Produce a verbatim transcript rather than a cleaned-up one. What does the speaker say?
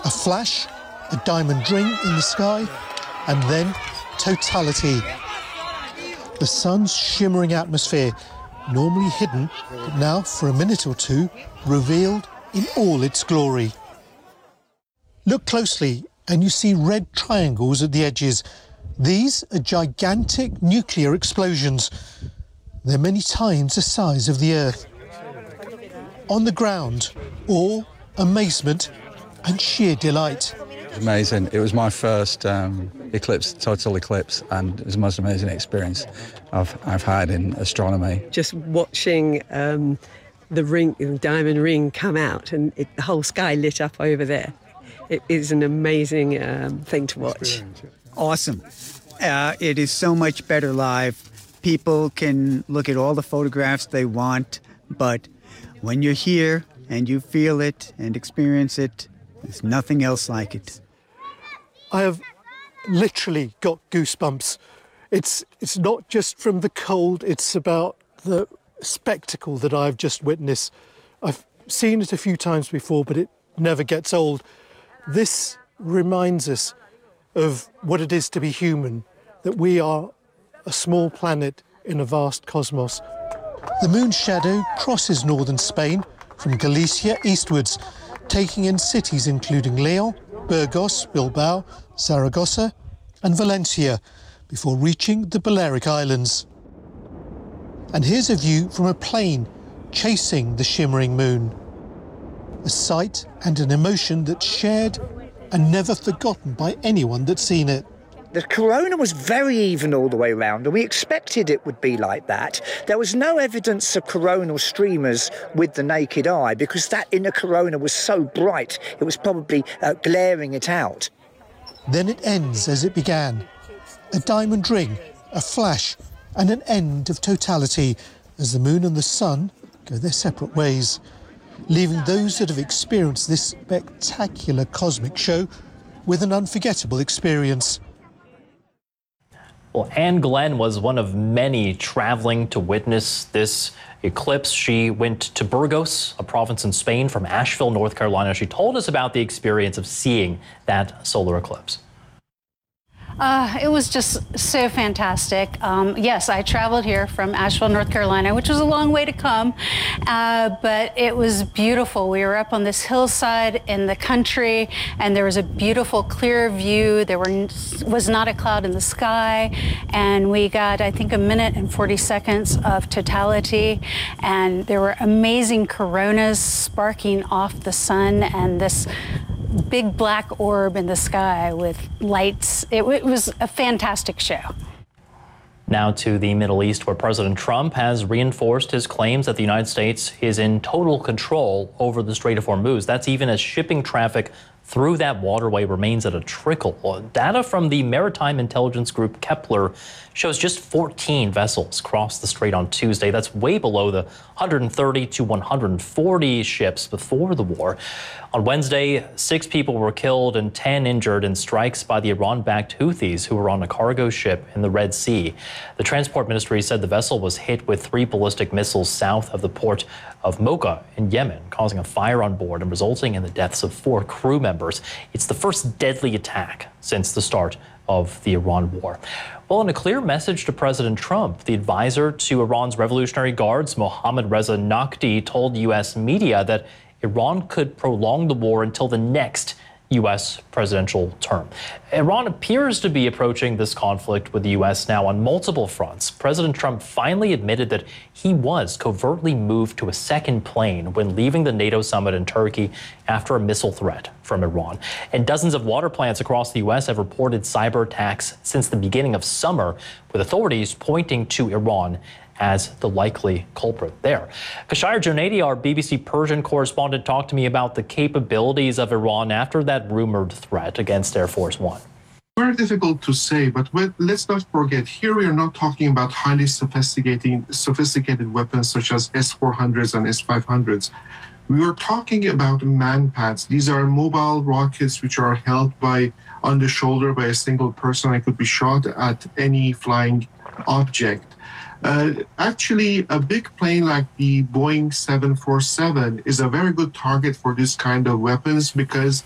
A flash, a diamond ring in the sky, and then totality. The sun's shimmering atmosphere, normally hidden, but now for a minute or two, revealed in all its glory. Look closely and you see red triangles at the edges. These are gigantic nuclear explosions. They're many times the size of the Earth. On the ground, awe, amazement and sheer delight. It was amazing. It was my first um, eclipse, total eclipse, and it was the most amazing experience I've, I've had in astronomy. Just watching um, the ring, the diamond ring come out and it, the whole sky lit up over there. It is an amazing um, thing to watch. Awesome. Uh, it is so much better live. People can look at all the photographs they want, but when you're here and you feel it and experience it, there's nothing else like it. I have literally got goosebumps. It's, it's not just from the cold, it's about the spectacle that I've just witnessed. I've seen it a few times before, but it never gets old. This reminds us of what it is to be human, that we are a small planet in a vast cosmos. The moon's shadow crosses northern Spain from Galicia eastwards, taking in cities including Leon, Burgos, Bilbao, Zaragoza and Valencia, before reaching the Balearic Islands. And here's a view from a plane chasing the shimmering moon. A sight and an emotion that's shared and never forgotten by anyone that's seen it. The corona was very even all the way around, and we expected it would be like that. There was no evidence of coronal streamers with the naked eye because that inner corona was so bright, it was probably uh, glaring it out. Then it ends as it began. A diamond ring, a flash, and an end of totality as the moon and the sun go their separate ways, leaving those that have experienced this spectacular cosmic show with an unforgettable experience. Well, Anne Glenn was one of many traveling to witness this eclipse. She went to Burgos, a province in Spain, from Asheville, North Carolina. She told us about the experience of seeing that solar eclipse. Uh, it was just so fantastic. Um, yes, I traveled here from Asheville, North Carolina, which was a long way to come, uh, but it was beautiful. We were up on this hillside in the country, and there was a beautiful, clear view. There were, was not a cloud in the sky, and we got, I think, a minute and forty seconds of totality, and there were amazing coronas sparking off the sun, and this big black orb in the sky with lights. It, it was a fantastic show. Now to the Middle East, where President Trump has reinforced his claims that the United States is in total control over the Strait of Hormuz. That's even as shipping traffic through that waterway remains at a trickle. Data from the maritime intelligence group Kepler shows just fourteen vessels crossed the strait on Tuesday. That's way below the one hundred thirty to one hundred forty ships before the war. On Wednesday, six people were killed and ten injured in strikes by the Iran-backed Houthis who were on a cargo ship in the Red Sea. The transport ministry said the vessel was hit with three ballistic missiles south of the port of Mocha in Yemen, causing a fire on board and resulting in the deaths of four crew members. It's the first deadly attack since the start of the Iran war. Well, in a clear message to President Trump, the advisor to Iran's Revolutionary Guards, Mohammad Reza Naqvi, told U S media that Iran could prolong the war until the next U S presidential term. Iran appears to be approaching this conflict with the U S now on multiple fronts. President Trump finally admitted that he was covertly moved to a second plane when leaving the NATO summit in Turkey after a missile threat from Iran. And dozens of water plants across the U S have reported cyber attacks since the beginning of summer, with authorities pointing to Iran as the likely culprit there. Kashayar Jonaidi, our B B C Persian correspondent, talked to me about the capabilities of Iran after that rumored threat against Air Force One. Very difficult to say, but let's not forget, here we are not talking about highly sophisticated, sophisticated weapons such as S four hundreds and S five hundreds. We are talking about man-pads. These are mobile rockets which are held by on the shoulder by a single person and could be shot at any flying object. Uh, actually, a big plane like the Boeing seven forty-seven is a very good target for this kind of weapons because